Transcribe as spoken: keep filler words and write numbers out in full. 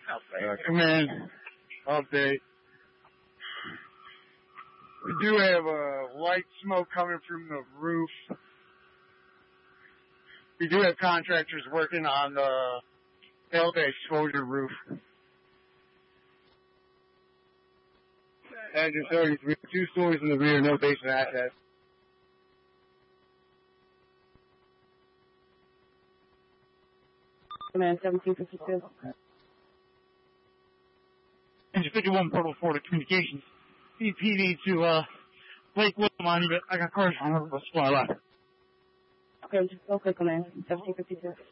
Uh, command, update. We do have a uh, light smoke coming from the roof. We do have contractors working on the Delta exposure roof. Engine thirty-three, two stories in the rear, no basement access. Command seventeen fifty-two. Engine fifty-one, Portal four to communications. E P D to, uh, Lakewood Monument. I got cars on the supply line. Okay, okay, command seventeen fifty-two.